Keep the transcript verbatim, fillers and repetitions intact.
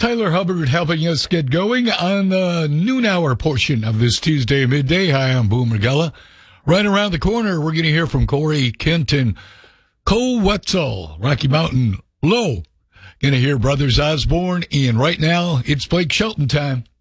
Tyler Hubbard helping us get going on the noon hour portion of this Tuesday midday. Hi, I'm Boomer Gella. Right around the corner, we're going to hear from Corey Kenton, Cole Wetzel, Rocky Mountain Low. Going to hear Brothers Osborne, and right now it's Blake Shelton time.